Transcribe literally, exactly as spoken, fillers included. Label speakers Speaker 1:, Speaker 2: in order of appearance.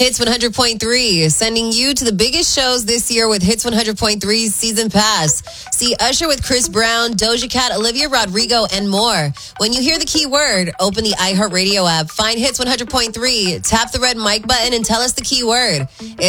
Speaker 1: Hits one hundred point three, sending you to the biggest shows this year with Hits one hundred point three's Season Pass. See Usher with Chris Brown, Doja Cat, Olivia Rodrigo, and more. When you hear the keyword, open the iHeartRadio app, find Hits one hundred point three, tap the red mic button, and tell us the keyword.